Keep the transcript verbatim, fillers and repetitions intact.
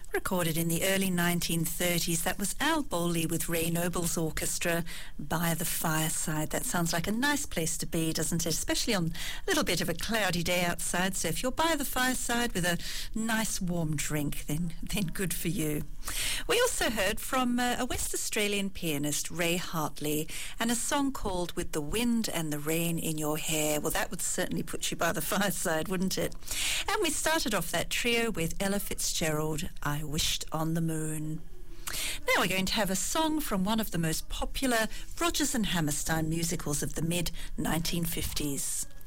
Recorded in the early nineteen thirties, that was Al Bowley with Ray Noble's orchestra, By the Fireside. That sounds like a nice place to be, doesn't it? Especially on a little bit of a cloudy day outside. So if you're by the fireside with a nice warm drink, then, then good for you. We also heard from uh, a West Australian pianist, Ray Hartley, and a song called With the Wind and the Rain in Your Hair. Well, that would certainly put you by the fireside, wouldn't it? And we started off that trio with Ella Fitzgerald, I Wished on the Moon. Now we're going to have a song from one of the most popular Rodgers and Hammerstein musicals of the mid nineteen fifties.